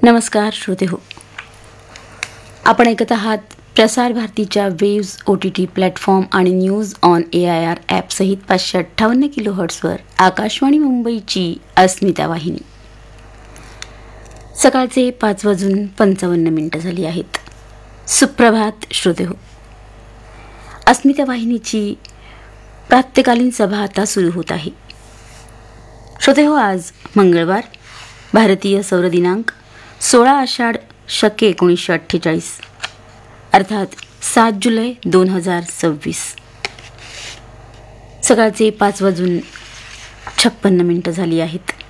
नमस्कार श्रोते हो, आपण ऐकत आहात प्रसार भारतीच्या वेव्ज OTT प्लॅटफॉर्म आणि न्यूज ऑन AIR ॲप सहित 558 किलोहर्ट्झवर आकाशवाणी मुंबईची अस्मिता वाहिनी. सकाळचे 5:55 झाली आहेत. सुप्रभात श्रोते हो. अस्मिता वाहिनीची प्रातःकालीन सभा आता सुरू होत आहे. श्रोते हो, आज मंगळवार, भारतीय सौर दिनांक 16 आषाढ शके 1948, अर्थात 7 जुलै 2026. सकाळचे 5:56 झाली आहेत.